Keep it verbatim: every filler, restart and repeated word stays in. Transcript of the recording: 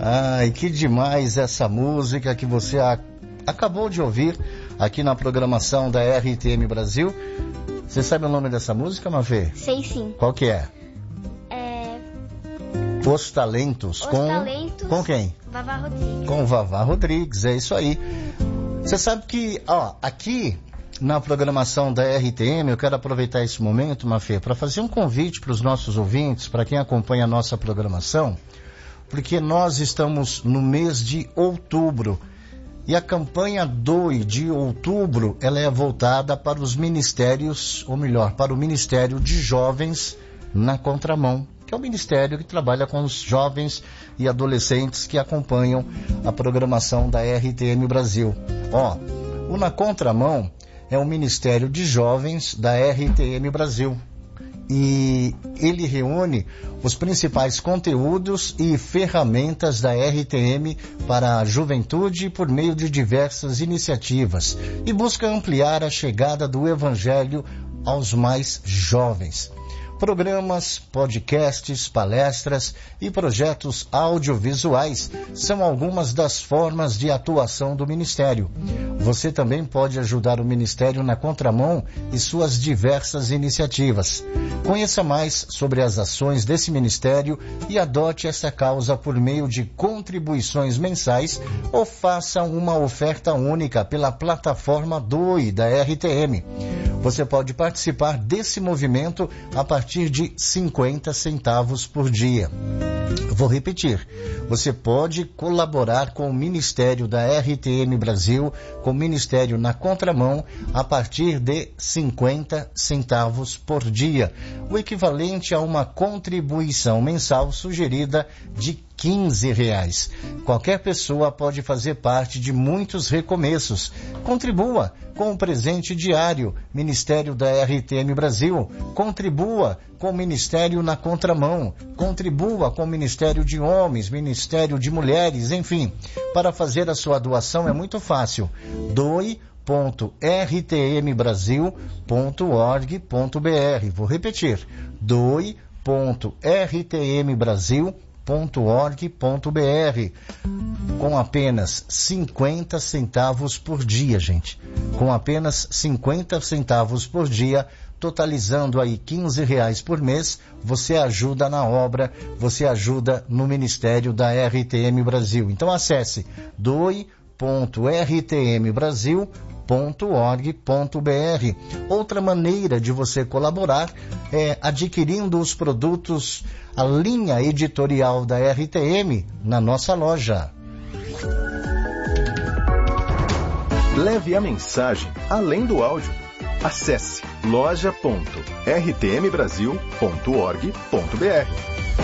Ai, que demais essa música que você a, acabou de ouvir aqui na programação da R T M Brasil. Você sabe o nome dessa música, Mafê? Sei sim. Qual que é? É... Os Talentos. Os com... Talentos. Com quem? Vavá Rodrigues. Com Vavá Rodrigues, é isso aí. Você sabe que, ó, aqui na programação da R T M, eu quero aproveitar esse momento, Mafê, para fazer um convite para os nossos ouvintes, para quem acompanha a nossa programação, porque nós estamos no mês de outubro e a campanha Doe de outubro, ela é voltada para os ministérios, ou melhor, para o Ministério de Jovens na Contramão, que é o ministério que trabalha com os jovens e adolescentes que acompanham a programação da R T M Brasil. Ó, o Na Contramão é o Ministério de Jovens da R T M Brasil. E ele reúne os principais conteúdos e ferramentas da R T M para a juventude por meio de diversas iniciativas e busca ampliar a chegada do Evangelho aos mais jovens. Programas, podcasts, palestras e projetos audiovisuais são algumas das formas de atuação do Ministério. Você também pode ajudar o Ministério na Contramão e suas diversas iniciativas. Conheça mais sobre as ações desse Ministério e adote essa causa por meio de contribuições mensais ou faça uma oferta única pela plataforma Doe da R T M. Você pode participar desse movimento a partir de cinquenta centavos por dia. Vou repetir. Você pode colaborar com o Ministério da R T M Brasil, com o Ministério na Contramão, a partir de cinquenta centavos por dia, o equivalente a uma contribuição mensal sugerida de quinze reais. Qualquer pessoa pode fazer parte de muitos recomeços. Contribua com o presente diário, Ministério da R T M Brasil. Contribua com o Ministério na Contramão. Contribua com o Ministério de Homens, Ministério de Mulheres, enfim. Para fazer a sua doação é muito fácil. doe ponto r t m brasil ponto org ponto b r. Vou repetir. doe ponto r t m brasil ponto org ponto b r. Com apenas cinquenta centavos por dia, gente. Com apenas cinquenta centavos por dia, totalizando aí quinze reais por mês, você ajuda na obra, você ajuda no Ministério da R T M Brasil. Então acesse doe ponto r t m brasil ponto org ponto b r. Outra maneira de você colaborar é adquirindo os produtos, a linha editorial da R T M na nossa loja. Leve a mensagem além do áudio. Acesse loja ponto r t m brasil ponto org ponto b r.